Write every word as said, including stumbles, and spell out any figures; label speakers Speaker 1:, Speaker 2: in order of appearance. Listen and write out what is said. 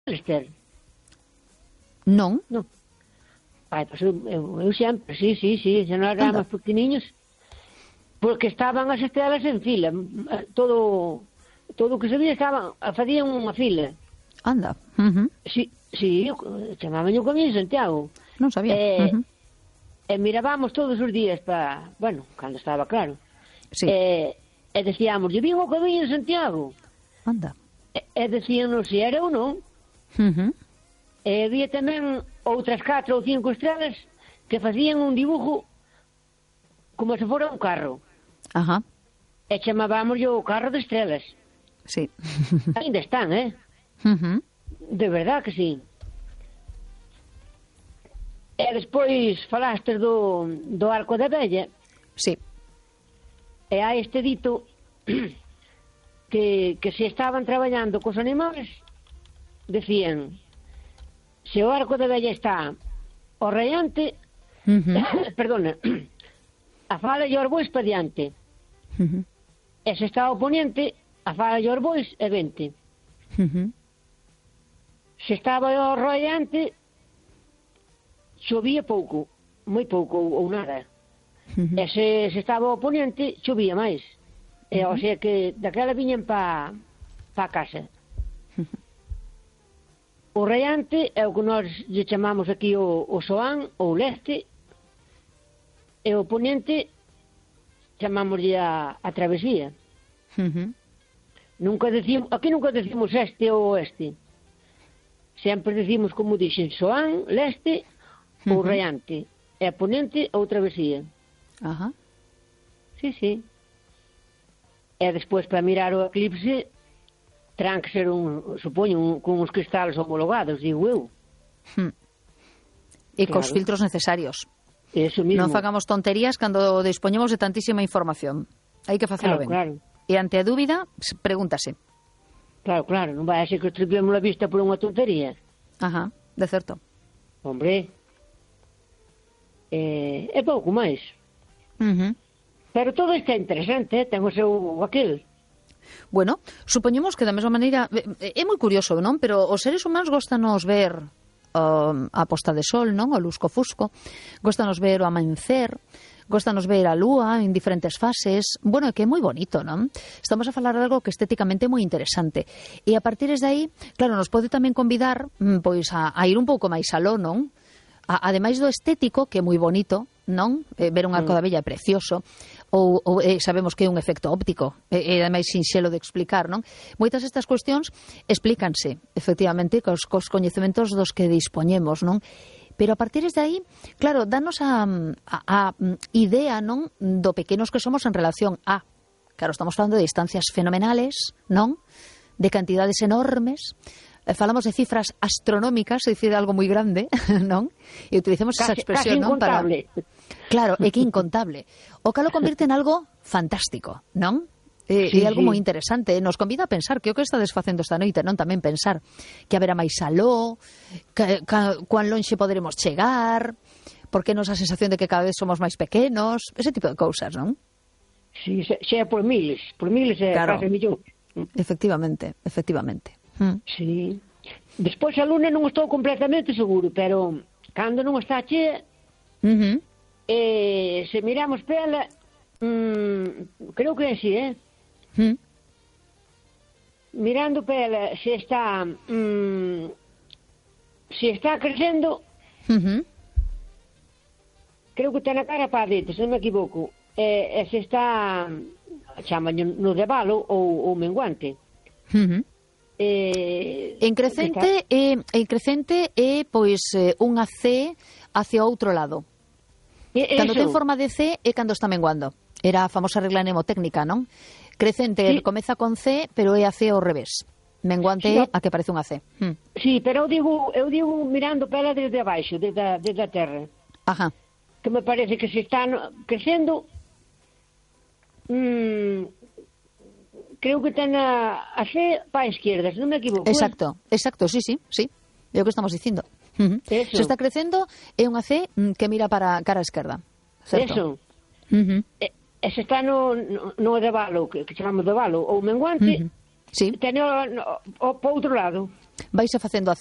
Speaker 1: Esther?
Speaker 2: Non?
Speaker 1: Non. Ai, pois eu, eu, eu sempre, sí, sí, sí, se non éramos pequeniños, porque estaban as estrelas en fila, todo todo o que se vía estaban, facían unha fila.
Speaker 2: Anda. Uh-huh.
Speaker 1: Sí, sí, chamaban o Camiño de Santiago.
Speaker 2: Non sabía.
Speaker 1: Eh,
Speaker 2: Uh-huh.
Speaker 1: E mirábamos todos os días para, bueno, cando estaba claro.
Speaker 2: Sí.
Speaker 1: E, e decíamos, "Lle vin o Camiño de Santiago."
Speaker 2: Anda.
Speaker 1: E, e decíanos se era ou non.
Speaker 2: Uh-huh.
Speaker 1: E había tamén outras catro ou cinco estrelas que facían un dibujo como se fora un carro.
Speaker 2: Ajá.
Speaker 1: E chamábamos o carro de estrelas.
Speaker 2: Sí.
Speaker 1: Ainda están, eh?
Speaker 2: Uh-huh.
Speaker 1: De verdad que sí. E despois falaste do, do Arco da Vella.
Speaker 2: Sí.
Speaker 1: E hai este dito que, que se estaban traballando cos animales, decían, se o Arco da Vella está o raiante,
Speaker 2: Uh-huh.
Speaker 1: perdona, a fala e os bois pa diante.
Speaker 2: Uh-huh.
Speaker 1: E se está ao poniente, a fala e os bois e vente.
Speaker 2: Uh-huh.
Speaker 1: Se estaba o raiante, chovía pouco, moi pouco ou, ou nada.
Speaker 2: Uh-huh.
Speaker 1: E se, se estaba ao poniente, chovía máis. E,
Speaker 2: Uh-huh.
Speaker 1: o sea que daquela viñan pa, pa casa.
Speaker 2: Uh-huh.
Speaker 1: O raiante é o que nós lle chamamos aquí o, o soán, ou leste, e o poniente chamámoslle a, a travesía.
Speaker 2: Uh-huh.
Speaker 1: Nunca decimos, aquí nunca decimos este ou oeste. Sempre decimos, como dixen, soán, leste ou
Speaker 2: Uh-huh.
Speaker 1: raiante. E a poniente ou travesía.
Speaker 2: Ajá.
Speaker 1: Sí, sí. E despois, para mirar o eclipse, terán que ser, un, supoño, un, con uns cristales homologados, digo eu.
Speaker 2: Hmm. E
Speaker 1: Claro.
Speaker 2: cos filtros necesarios.
Speaker 1: Eso mismo.
Speaker 2: Non fagamos tonterías cando dispoñemos de tantísima información. Hai que facelo
Speaker 1: Claro,
Speaker 2: ben.
Speaker 1: claro.
Speaker 2: E ante a dúbida, pregúntase.
Speaker 1: Claro, claro, non vai a ser que estripemos a vista por unha tontería.
Speaker 2: Ajá, de certo.
Speaker 1: Hombre, eh, é pouco máis.
Speaker 2: Uh-huh.
Speaker 1: Pero todo isto é interesante, eh? Ten o seu aquel.
Speaker 2: Bueno, supoñemos que da mesma maneira é, é moi curioso, non? Pero os seres humanos gostanos ver um, a posta de sol, non? O lusco-fusco, gostanos ver o amanhecer, gostanos ver a lúa en diferentes fases. Bueno, é que é moi bonito, non? Estamos a falar de algo que estéticamente é moi interesante. E a partir de aí, claro, nos pode tamén convidar pois a, a ir un pouco máis aló, non? A, ademais do estético, que é moi bonito, non? Eh, ver un arco
Speaker 1: Mm.
Speaker 2: da Vella é precioso, ou, ou eh, sabemos que é un efecto óptico, e eh, ademais sinxelo de explicar, non? Moitas destas cuestións explícanse, efectivamente, cos, cos coñecementos dos que dispoñemos, non? Pero a partir de aí, claro, danos a, a, a idea, non, do pequenos que somos en relación a, claro, estamos falando de distancias fenomenales, non? De cantidades enormes, eh, falamos de cifras astronómicas, é dicir, algo moi grande, non? E utilizamos esa
Speaker 1: Casi,
Speaker 2: expresión,
Speaker 1: casi
Speaker 2: non? Para...
Speaker 1: incontable.
Speaker 2: Claro, é que incontable. O que lo convirte en algo fantástico, non? E,
Speaker 1: Sí,
Speaker 2: e algo
Speaker 1: sí.
Speaker 2: moi interesante. Nos convida a pensar que o que estades facendo esta noite, non? Tamén pensar que haberá máis aló, que, que, cuán lonxe poderemos chegar, porque nos a sensación de que cada vez somos máis pequenos, ese tipo de cousas, non?
Speaker 1: Sí, se, se é por miles, por miles é
Speaker 2: Claro.
Speaker 1: case millón.
Speaker 2: Efectivamente, efectivamente. Mm.
Speaker 1: Sí. Despois a luna non estou completamente seguro, pero cando non está chea,
Speaker 2: Uh-huh.
Speaker 1: eh, se miramos pela, mm, creo que é así, eh?
Speaker 2: Mm.
Speaker 1: Mirando pela, se está mm, se está crecendo,
Speaker 2: Uh-huh.
Speaker 1: creo que ten a cara para dentro, se non me equivoco, e, e se está chama no de valo ou, ou menguante.
Speaker 2: Uh-huh.
Speaker 1: Eh,
Speaker 2: En crecente é, en crecente é pois eh, unha C hacia outro lado.
Speaker 1: e-
Speaker 2: Cando
Speaker 1: eso.
Speaker 2: ten forma de C é cando está menguando. Era a famosa regla mnemotécnica, non? Crecente
Speaker 1: Sí.
Speaker 2: comeza con C, pero é a C ao revés. Menguante
Speaker 1: Sí,
Speaker 2: é
Speaker 1: no.
Speaker 2: a que parece unha C. Hmm.
Speaker 1: Sí, pero eu digo, eu digo mirando pela desde abaixo, desde a, desde a terra,
Speaker 2: Ajá.
Speaker 1: que me parece que se está no- crecendo, mm, creo que ten a, a C para a esquerda, se non me equivoco. eh?
Speaker 2: Exacto, exacto, sí, sí, sí. É o que estamos dicindo. Uh-huh.
Speaker 1: Eso.
Speaker 2: Se está crecendo é unha C mm, que mira para a cara esquerda. Certo?
Speaker 1: Eso.
Speaker 2: Uh-huh.
Speaker 1: E, e se está no, no, no de valo, que, que chamamos de valo, ou menguante,
Speaker 2: Uh-huh. Sí.
Speaker 1: ten o, no, o, po outro lado.
Speaker 2: Vaise facendo a